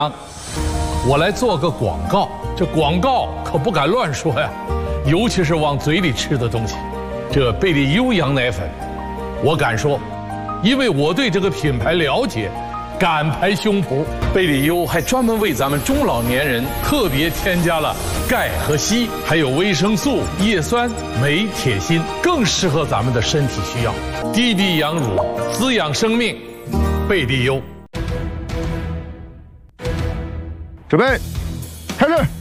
我来做个广告，这广告可不敢乱说呀，尤其是往嘴里吃的东西。这贝利优羊奶粉，我敢说，因为我对这个品牌了解，敢拍胸脯。贝利优还专门为咱们中老年人特别添加了钙和硒，还有维生素、叶酸、镁、铁、锌，更适合咱们的身体需要。滴滴羊乳，滋养生命，贝利优。 准备，开始。